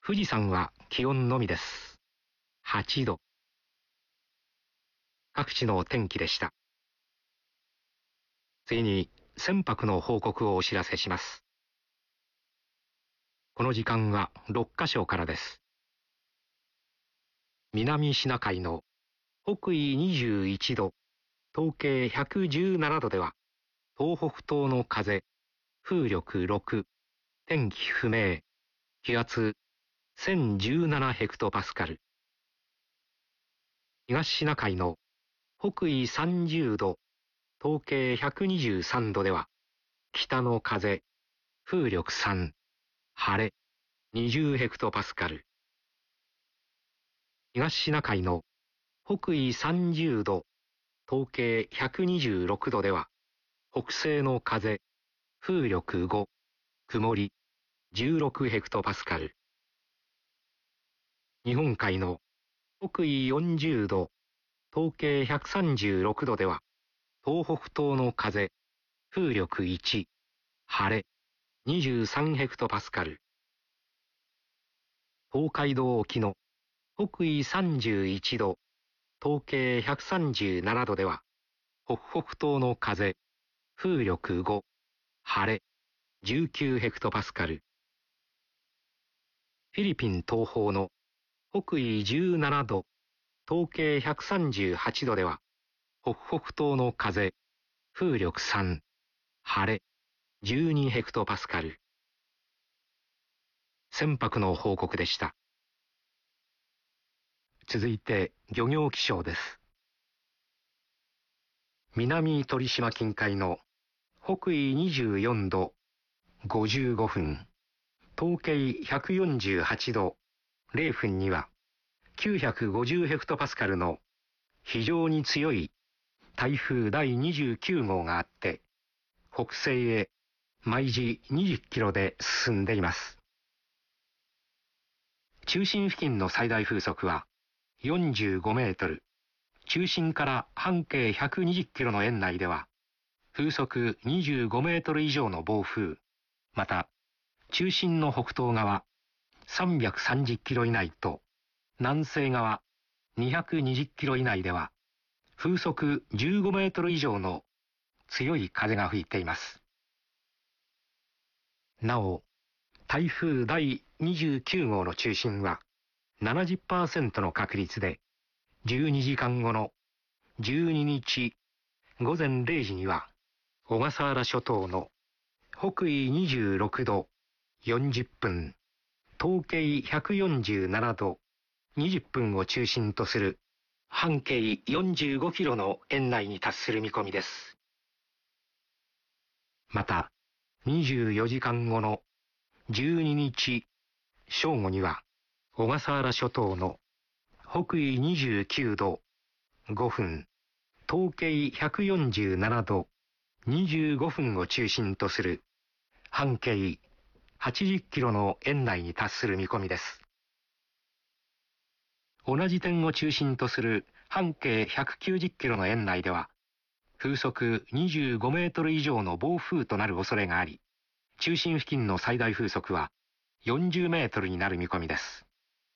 富士山は気温のみです。8度。各地の天気でした。次に船舶の報告をお知らせします。この時間は6カ所からです。南シナ海の北緯21度、東経117度では、東北東の風、風力6、天気不明、気圧1017ヘクトパスカル。東シナ海の北緯30度、東経123度では、北の風、風力3、晴れ20ヘクトパスカル。東シナ海の北緯30度、東経126度では、北西の風、風力5、曇り16ヘクトパスカル。日本海の北緯40度、東経136度では、東北東の風、風力1、晴れ23ヘクトパスカル。東海道沖の北緯31度、東経137度では、北北東の風、風力5、晴れ19ヘクトパスカル。フィリピン東方の北緯17度、東経138度では、北北東の風、風力3、晴れ12ヘクトパスカル。船舶の報告でした。続いて漁業気象です。南鳥島近海の北緯24度55分、東経148度0分には950ヘクトパスカルの非常に強い台風第29号があって、北西へ毎時20キロで進んでいます。中心付近の最大風速は45メートル、中心から半径120キロの円内では、風速25メートル以上の暴風、また、中心の北東側330キロ以内と、南西側220キロ以内では、風速15メートル以上の強い風が吹いています。なお、台風第29号の中心は 70% の確率で、12時間後の12日午前0時には、小笠原諸島の北緯26度40分、東経147度20分を中心とする半径45キロの円内に達する見込みです。また、24時間後の12日正午には、小笠原諸島の北緯29度5分、東経147度25分を中心とする半径80キロの円内に達する見込みです。同じ点を中心とする半径190キロの円内では、風速25メートル以上の暴風となる恐れがあり、中心付近の最大風速は40メートルになる見込みです。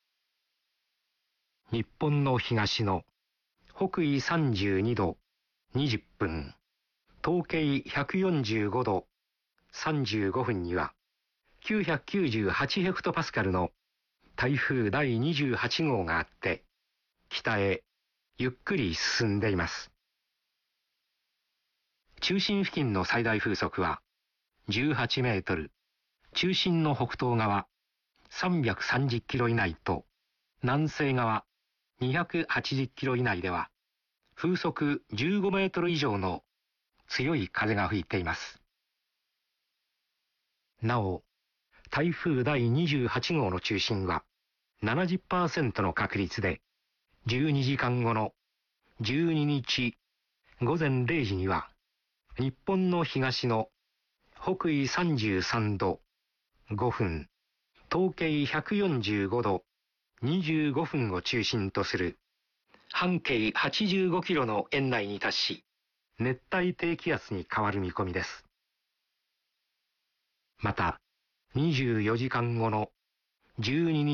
日本の東の北緯32度20分、東経145度35分には998ヘクトパスカルの台風第28号があって、北へゆっくり進んでいます。中心付近の最大風速は18メートル、中心の北東側330キロ以内と、南西側280キロ以内では、風速15メートル以上の強い風が吹いています。なお、台風第28号の中心は 70% の確率で、12時間後の12日午前0時には、日本の東の北緯33度5分、東経145度25分を中心とする半径85キロの円内に達し、熱帯低気圧に変わる見込みです。また、24時間後の12日